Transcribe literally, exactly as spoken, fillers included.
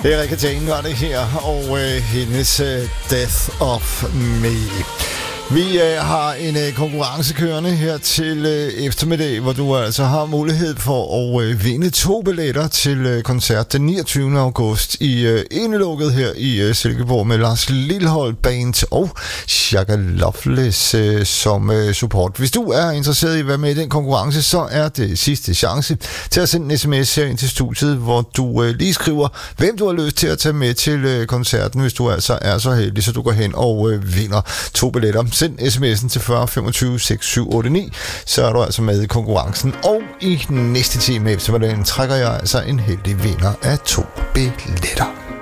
Erika Jane var det her, og øh, hendes øh, Death of Me. Vi øh, har en øh, konkurrence kørende her til øh, eftermiddag, hvor du altså har mulighed for at øh, vinde to billetter til øh, koncert den niogtyvende august i øh, Indelukket her i øh, Silkeborg med Lars Lilholt Band og Shaka Loveless øh, som øh, support. Hvis du er interesseret i at være med i den konkurrence, så er det sidste chance til at sende en sms her ind til studiet, hvor du øh, lige skriver, hvem du har lyst til at tage med til øh, koncerten, hvis du altså er så heldig, så du går hen og øh, vinder to billetter. Send sms'en til fyrre femogtyve seks syv otte ni, så er du altså med i konkurrencen. Og i næste time, så trækker jeg altså en heldig vinder af to billetter.